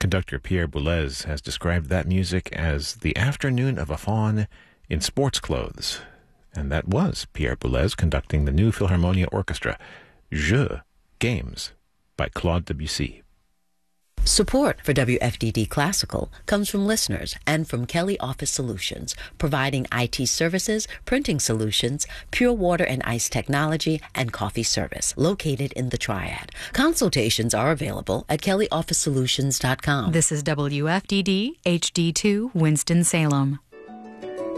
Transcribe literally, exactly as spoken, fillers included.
Conductor Pierre Boulez has described that music as the afternoon of a faun in sports clothes. And that was Pierre Boulez conducting the new Philharmonia Orchestra, Jeux, Games, by Claude Debussy. Support for W F D D Classical comes from listeners and from Kelly Office Solutions, providing I T services, printing solutions, pure water and ice technology, and coffee service, located in the Triad. Consultations are available at kelly office solutions dot com. This is W F D D H D two Winston-Salem.